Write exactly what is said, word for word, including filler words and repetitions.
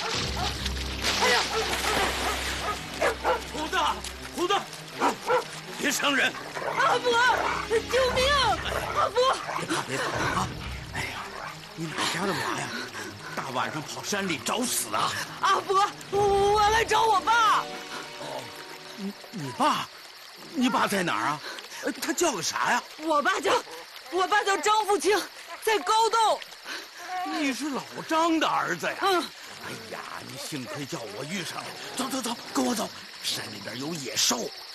哎呀！虎子，虎子，别伤人！ 阿伯，救命！阿伯， 别怕，别怕啊！哎呀，你哪家的娃呀？大晚上跑山里找死啊！ 阿伯，我来找我爸。 哦，你你爸？你爸在哪儿啊？他叫个啥呀？ 我爸叫，我爸叫张富清，在高洞。 你是老张的儿子呀？ 嗯。 哎呀，你幸亏叫我遇上了。走走走，跟我走，山里边有野兽。